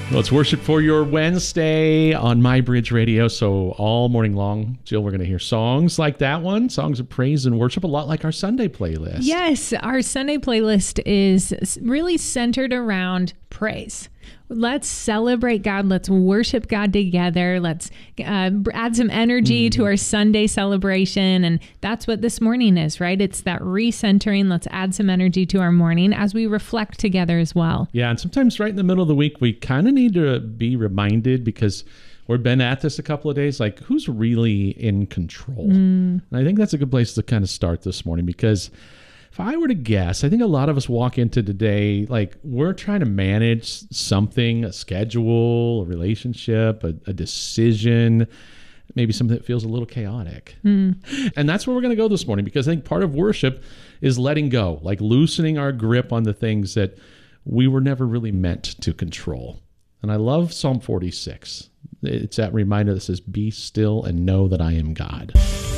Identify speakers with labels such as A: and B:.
A: Well, it's Worship for Your Wednesday on My Bridge Radio. So all morning long, Jill, we're going to hear songs like that one, songs of praise and worship, a lot like our Sunday playlist.
B: Yes, our Sunday playlist is really centered around praise. Let's celebrate God. Let's worship God together. Let's add some energy to our Sunday celebration. And that's what this morning is, right? It's that recentering. Let's add some energy to our morning as we reflect together as well.
A: Yeah, and sometimes right in the middle of the week, we kind of need to be reminded, because we've been at this a couple of days, like, who's really in control? And I think that's a good place to kind of start this morning, because if I were to guess, I think a lot of us walk into today like we're trying to manage something, a schedule, a relationship, a decision, maybe something that feels a little chaotic. And that's where we're going to go this morning, because I think part of worship is letting go, like loosening our grip on the things that we were never really meant to control. And I love Psalm 46. It's that reminder that says, "Be still and know that I am God."